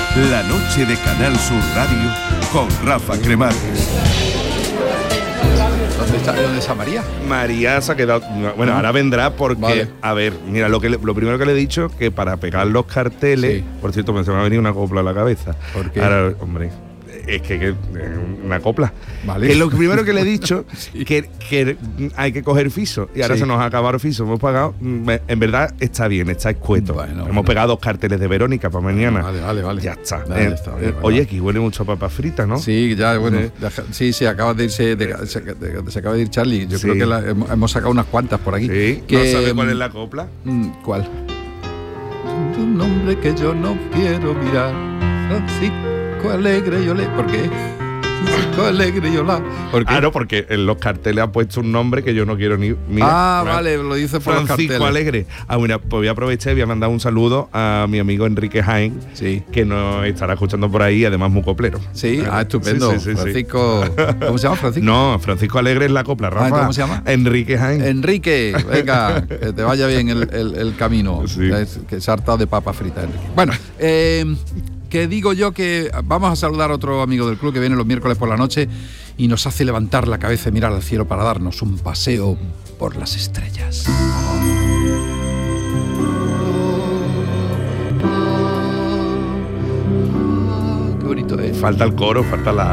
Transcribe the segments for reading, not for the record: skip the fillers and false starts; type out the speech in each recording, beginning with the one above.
La noche de Canal Sur Radio con Rafa Cremades. ¿Dónde está María? María se ha quedado... Bueno, ahora vendrá porque... Vale. A ver, mira, lo primero que le he dicho, que para pegar los carteles... Sí. Por cierto, me se me ha venido una copla a la cabeza. ¿Por qué? Ahora, hombre... Es que una copla. Vale. Que lo primero que le he dicho, sí. que hay que coger fiso. Y ahora sí. Se nos ha acabado el fiso. Hemos pagado. En verdad está bien, está escueto. Bueno, hemos pegado 2 carteles de Verónica para mañana. Vale. Ya está. Vale, oye, aquí huele mucho a papas fritas, ¿no? Sí, ya, bueno. Sí, acaba de irse. Se acaba de ir Charlie. Yo creo que hemos sacado unas cuantas por aquí. Sí. ¿No sabe cuál es la copla? ¿Cuál? Un nombre que yo no quiero mirar. Sí. Alegre yo le... ¿Por qué? Francisco Alegre yo la... ¿Por qué? Claro, porque en los carteles ha puesto un nombre que yo no quiero ni mirar. Vale, lo dice por Francisco los carteles. Alegre. Mira, pues voy a aprovechar y voy a mandar un saludo a mi amigo Enrique Jaén, sí. Que nos estará escuchando por ahí, además muy coplero. Sí, estupendo. Sí, Francisco... ¿Cómo se llama Francisco? No, Francisco Alegre es la copla, Rafa. ¿Cómo se llama? Enrique Jaén. Enrique, venga, que te vaya bien el camino. Sí. Que se ha hartado de papa frita, Enrique. Bueno, que digo yo que vamos a saludar a otro amigo del club que viene los miércoles por la noche y nos hace levantar la cabeza y mirar al cielo para darnos un paseo por las estrellas. Qué bonito, ¿eh? Falta el coro, falta la...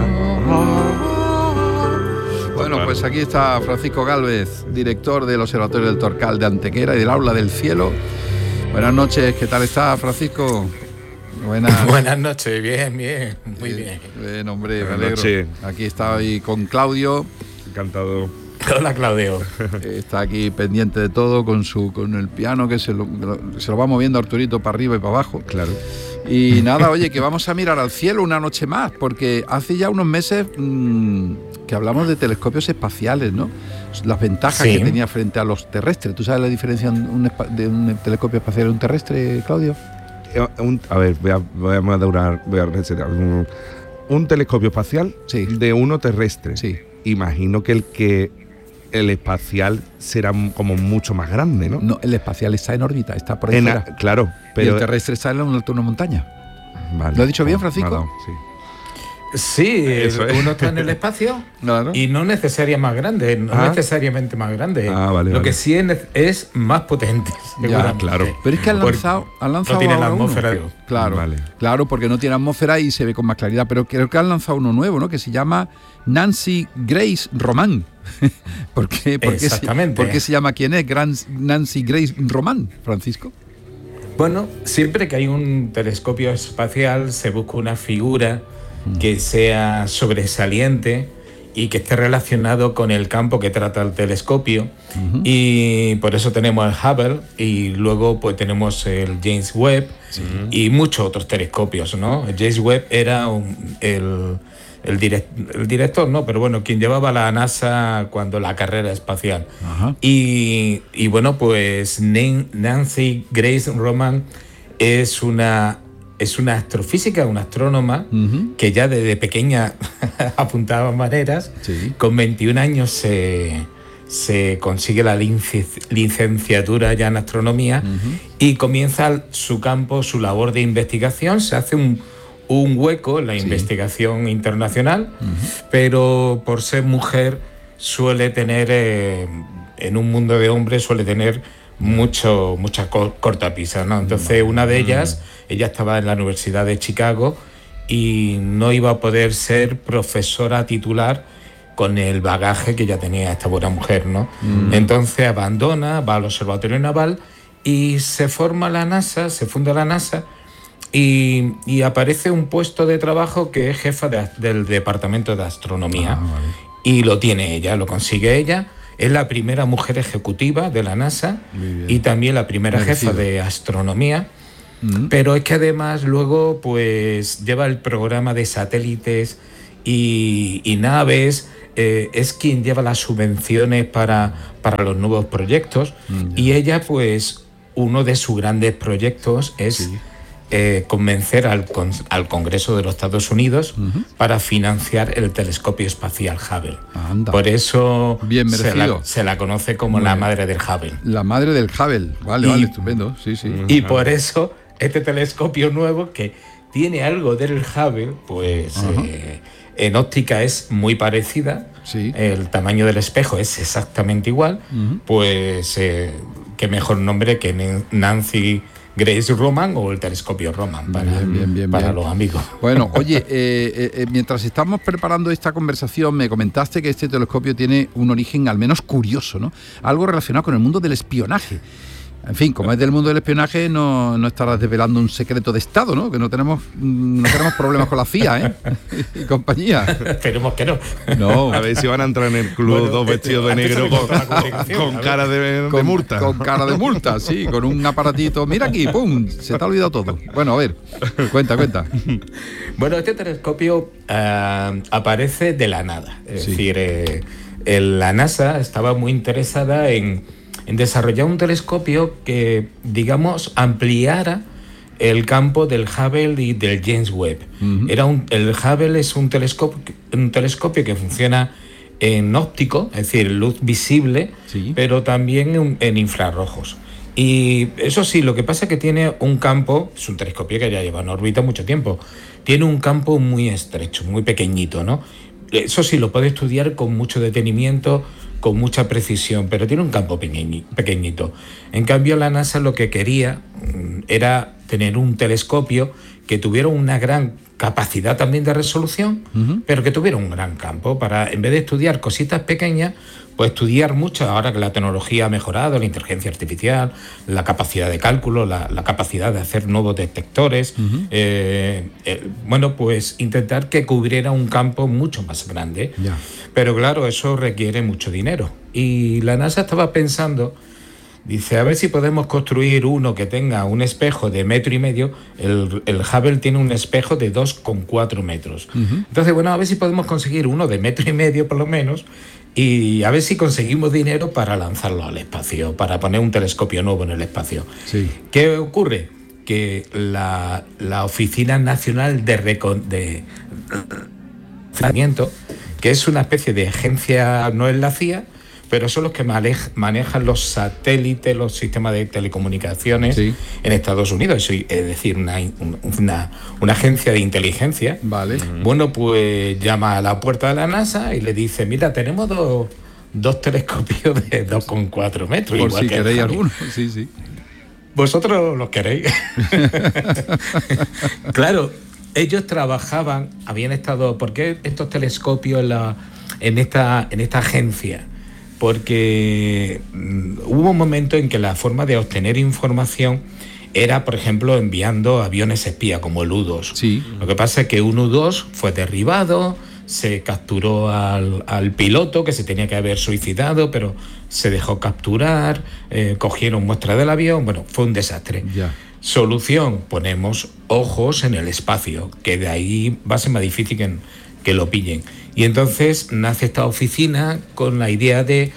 Bueno, pues aquí está Francisco Gálvez, director del Observatorio del Torcal de Antequera y del Aula del Cielo. Buenas noches, ¿qué tal está, Francisco? Buenas noches, bien, muy bien. Bien, hombre, me alegro. Aquí está ahí con Claudio. Encantado. Hola, Claudio. Está aquí pendiente de todo con el piano que se lo va moviendo Arturito para arriba y para abajo. Claro. Y nada, oye, que vamos a mirar al cielo una noche más, porque hace ya unos meses que hablamos de telescopios espaciales, ¿no? Las ventajas que tenía frente a los terrestres. ¿Tú sabes la diferencia de un telescopio espacial y un terrestre, Claudio? A ver, voy a resetear. Un telescopio espacial de uno terrestre. Sí. Imagino que el espacial será como mucho más grande, ¿no? No, el espacial está en órbita, está por ahí fuera. Claro, pero... Y el terrestre está en una montaña. Vale. ¿Lo he dicho bien, Francisco? Sí, uno está en el espacio y no necesariamente más grande. Lo que sí es más potente. Ya, claro. Pero es que han lanzado no tiene la atmósfera. Claro, porque no tiene atmósfera y se ve con más claridad. Pero creo que han lanzado uno nuevo, ¿no? Que se llama Nancy Grace Roman. ¿Por qué se llama quién es? Nancy Grace Roman, Francisco. Bueno, siempre que hay un telescopio espacial se busca una figura que sea sobresaliente y que esté relacionado con el campo que trata el telescopio. Y por eso tenemos el Hubble y luego pues tenemos el James Webb y muchos otros telescopios, ¿no? El James Webb era el director, ¿no? Pero bueno, quien llevaba la NASA cuando la carrera espacial. Y bueno, pues Nancy Grace Roman es una astrofísica, una astrónoma que ya desde pequeña apuntaba maneras. Con 21 años se consigue la licenciatura ya en astronomía y comienza su labor de investigación. Se hace un hueco en la investigación internacional, pero por ser mujer suele tener, en un mundo de hombres, suele tener muchas cortapisas, ¿no? Entonces una de ellas, ella estaba en la Universidad de Chicago y no iba a poder ser profesora titular con el bagaje que ya tenía esta buena mujer, ¿no? Entonces abandona, va al Observatorio Naval y se funda la NASA y aparece un puesto de trabajo que es jefa del Departamento de Astronomía. Y lo tiene ella, lo consigue ella. Es la primera mujer ejecutiva de la NASA y también la primera jefa de astronomía. Pero es que además luego pues lleva el programa de satélites y naves, es quien lleva las subvenciones para los nuevos proyectos. Y ella pues uno de sus grandes proyectos es convencer al Congreso de los Estados Unidos para financiar el telescopio espacial Hubble. Anda. Por eso bien merecido. Se la conoce como la madre del Hubble. La madre del Hubble, vale, estupendo. Sí. Y por eso este telescopio nuevo que tiene algo del Hubble, pues en óptica es muy parecida, el tamaño del espejo es exactamente igual, pues qué mejor nombre que Nancy Grace Roman o el telescopio Roman para los amigos. Bueno, oye, mientras estamos preparando esta conversación, me comentaste que este telescopio tiene un origen al menos curioso, ¿no? Algo relacionado con el mundo del espionaje. En fin, como es del mundo del espionaje, no estarás desvelando un secreto de Estado, ¿no? Que no tenemos problemas con la CIA, ¿eh? Y compañía. Esperemos que no. No. A ver si van a entrar en el club dos vestidos de negro con cara de multa. Con cara de multa, sí, con un aparatito. Mira aquí, ¡pum! Se te ha olvidado todo. Bueno, a ver, cuenta. Bueno, este telescopio aparece de la nada. Es decir, la NASA estaba muy interesada en desarrollar un telescopio que, digamos, ampliara el campo del Hubble y del James Webb. El Hubble es un telescopio que funciona en óptico, es decir, luz visible, pero también en infrarrojos. Y eso sí, lo que pasa es que tiene un campo, es un telescopio que ya lleva en órbita mucho tiempo, tiene un campo muy estrecho, muy pequeñito, ¿no? Eso sí, lo puede estudiar con mucho detenimiento, con mucha precisión, pero tiene un campo pequeñito. En cambio, la NASA lo que quería era tener un telescopio que tuviera una gran capacidad también de resolución, pero que tuviera un gran campo para, en vez de estudiar cositas pequeñas, pues estudiar mucho, ahora que la tecnología ha mejorado, la inteligencia artificial, la capacidad de cálculo, la capacidad de hacer nuevos detectores, bueno, pues intentar que cubriera un campo mucho más grande. Pero claro, eso requiere mucho dinero. Y la NASA estaba pensando, dice, a ver si podemos construir uno que tenga un espejo de 1,5 metros. El Hubble tiene un espejo de 2,4 metros. Entonces, bueno, a ver si podemos conseguir uno de 1,5 metros por lo menos, y a ver si conseguimos dinero para lanzarlo al espacio, para poner un telescopio nuevo en el espacio. ¿Qué ocurre? Que la Oficina Nacional de Financiamiento, que es una especie de agencia, no es la CIA, pero son los que manejan los satélites, los sistemas de telecomunicaciones en Estados Unidos, es decir, una agencia de inteligencia. Bueno, pues llama a la puerta de la NASA y le dice, mira, tenemos dos telescopios de 2,4 metros. Por igual si que queréis alguno, Vosotros los queréis. Claro, ellos habían estado, ¿por qué estos telescopios en esta agencia? Porque hubo un momento en que la forma de obtener información era, por ejemplo, enviando aviones espía como el U-2. Lo que pasa es que un U-2 fue derribado, se capturó al piloto, que se tenía que haber suicidado, pero se dejó capturar, cogieron muestras del avión, bueno, fue un desastre. Solución, ponemos ojos en el espacio, que de ahí va a ser más difícil que lo pillen. Y entonces nace esta oficina con la idea de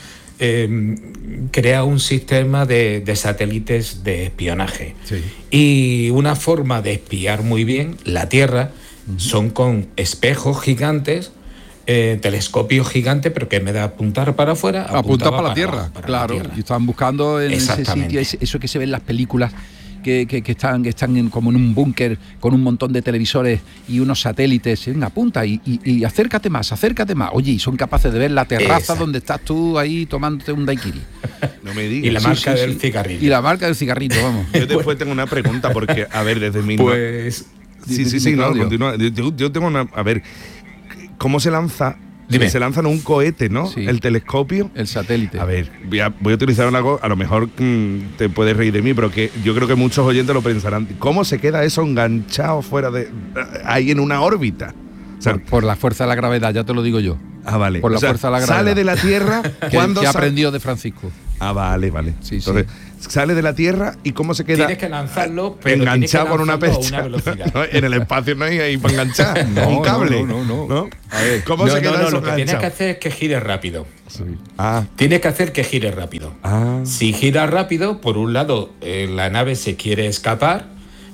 crear un sistema de satélites de espionaje. Y una forma de espiar muy bien la Tierra son con espejos gigantes, telescopios gigantes, pero que en vez de apuntar para afuera, apunta para la Tierra. Claro, la Tierra. Y estaban buscando en ese sitio, eso que se ve en las películas, que están como en un búnker con un montón de televisores y unos satélites. Venga, apunta y acércate más. Oye, y son capaces de ver la terraza donde estás tú ahí tomándote un daiquiri. No me digas. Y la marca del cigarrillo. Y la marca del cigarrito, vamos. Yo después tengo una pregunta, porque, a ver, desde mi... Pues... no, continúa. Yo tengo una... A ver, ¿cómo se lanza? Se lanzan un cohete, ¿no? El telescopio. El satélite. A ver, voy a utilizar algo, a lo mejor te puedes reír de mí, pero que yo creo que muchos oyentes lo pensarán. ¿Cómo se queda eso enganchado ahí en una órbita? O sea, por la fuerza de la gravedad, ya te lo digo yo. Vale. Por la fuerza de la gravedad. Sale de la Tierra cuando aprendió de Francisco. Vale. Entonces, sale de la Tierra y cómo se queda. Tienes que lanzarlo, pero enganchado con una percha. No, en el espacio no hay ahí para enganchar. Un cable. No. A ver, ¿cómo se queda eso lo que tienes que hacer es que gire rápido. Tienes que hacer que gire rápido. Si gira rápido, por un lado, la nave se quiere escapar,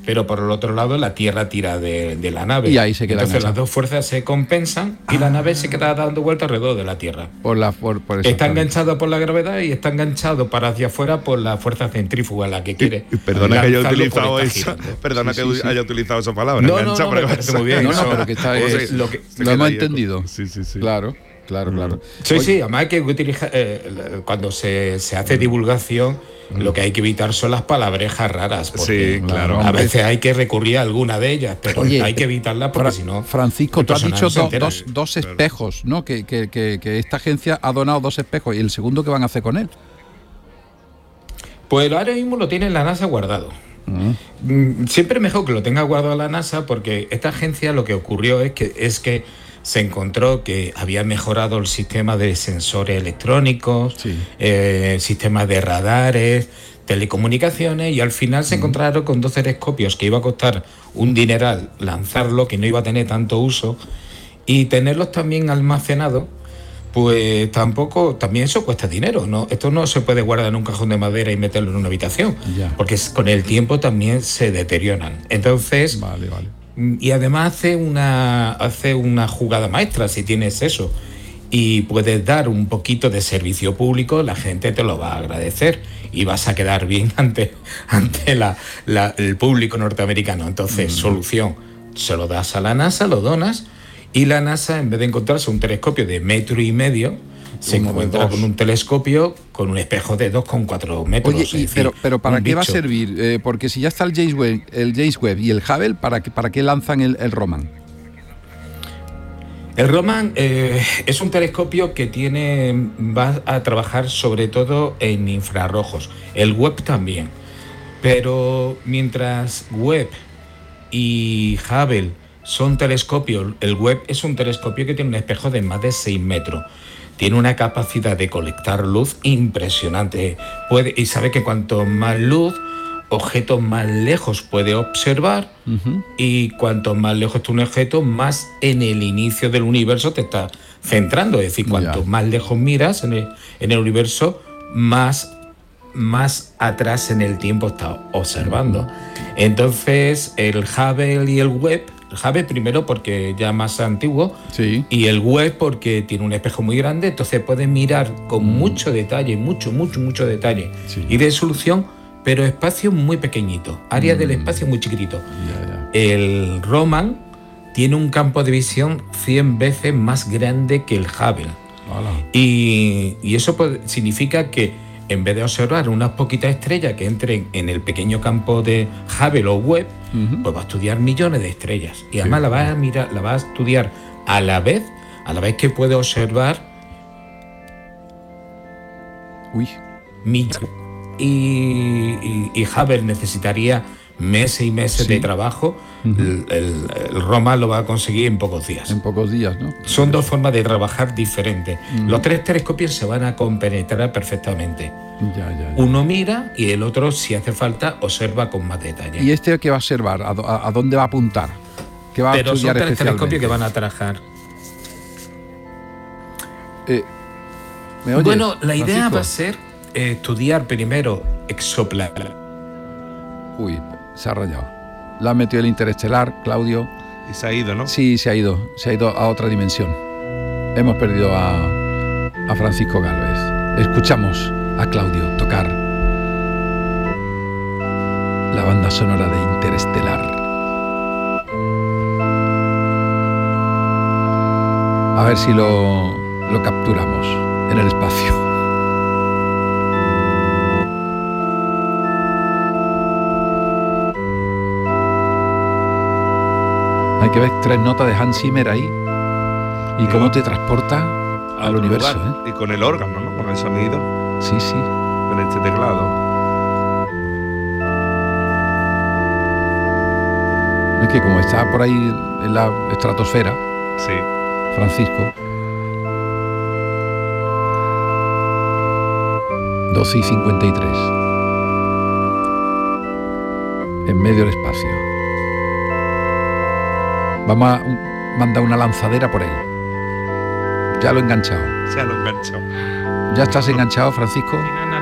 pero por el otro lado la Tierra tira de la nave. Y ahí se queda. Entonces las dos fuerzas se compensan y la nave se queda dando vueltas alrededor de la Tierra. Por eso está enganchado por la gravedad y está enganchado para hacia afuera por la fuerza centrífuga, la que quiere. Perdona que haya utilizado esa. Perdona que haya utilizado esa palabra. No, me parece muy bien. Pero que está, lo hemos entendido. Sí. Claro. Sí, además hay que utilizar, cuando se hace divulgación, lo que hay que evitar son las palabrejas raras. Sí, claro. A veces hay que recurrir a alguna de ellas, pero hay que evitarlas porque si no... Francisco, tú has dicho dos espejos, ¿no? Que esta agencia ha donado 2 espejos. ¿Y el segundo qué van a hacer con él? Pues ahora mismo lo tiene la NASA guardado. Siempre mejor que lo tenga guardado la NASA, porque esta agencia lo que ocurrió es que se encontró que había mejorado el sistema de sensores electrónicos, sistemas de radares, telecomunicaciones, y al final se encontraron con 2 telescopios que iba a costar un dineral lanzarlo, que no iba a tener tanto uso, y tenerlos también almacenados, pues también eso cuesta dinero, ¿no? Esto no se puede guardar en un cajón de madera y meterlo en una habitación, porque con el tiempo también se deterioran. Entonces... Vale. Y además hace una jugada maestra si tienes eso y puedes dar un poquito de servicio público, la gente te lo va a agradecer y vas a quedar bien ante el público norteamericano. Entonces, solución, se lo das a la NASA, lo donas, y la NASA, en vez de encontrarse un telescopio de 1,5 metros, se encuentra con un telescopio con un espejo de 2,4 metros. Oye, pero ¿para qué va a servir? Porque si ya está el James Webb y el Hubble, ¿para qué lanzan el Roman? El Roman es un telescopio que va a trabajar sobre todo en infrarrojos. El Webb también. Pero mientras Webb y Hubble son telescopios, el Webb es un telescopio que tiene un espejo de más de 6 metros. Tiene una capacidad de colectar luz impresionante. Y sabe que cuanto más luz, objetos más lejos puede observar, y cuanto más lejos está un objeto, más en el inicio del universo te está centrando. Es decir, cuanto más lejos miras en el universo, más atrás en el tiempo está observando. Entonces, el Hubble y el Webb, el Hubble primero porque ya más antiguo, y el Webb porque tiene un espejo muy grande, entonces puede mirar con mucho detalle, mucho detalle y resolución, pero espacio muy pequeñito, área del espacio muy chiquitito. El Roman tiene un campo de visión 100 veces más grande que el Hubble. Y eso significa que en vez de observar unas poquitas estrellas que entren en el pequeño campo de Hubble o Webb, pues va a estudiar millones de estrellas. Y además la va a mirar, la va a estudiar a la vez que puede observar y Hubble necesitaría meses y meses de trabajo. El Roman lo va a conseguir en pocos días. En pocos días, ¿no? Son 2 formas de trabajar diferentes. Los 3 telescopios se van a compenetrar perfectamente. Uno mira y el otro, si hace falta, observa con más detalle. ¿Y este qué va a observar? ¿A dónde va a apuntar? ¿Qué va a estudiar? Pero son 3 telescopios que van a trabajar. Bueno, la idea va a ser estudiar primero exoplanetas. Uy, se ha rayado. La ha metido el interestelar, Claudio. Y se ha ido, ¿no? Sí, se ha ido a otra dimensión. Hemos perdido a Francisco Gálvez. Escuchamos a Claudio tocar la banda sonora de Interestelar. A ver si lo capturamos en el espacio. Hay que ver 3 notas de Hans Zimmer ahí y cómo te transporta al universo. Y con el órgano, ¿no? Con el sonido. Sí. Con este teclado. Es que como está por ahí en la estratosfera, Francisco, 12:53, en medio del espacio. Vamos a mandar una lanzadera por él. Ya lo he enganchado. Ya lo he enganchado. ¿Ya estás enganchado, Francisco?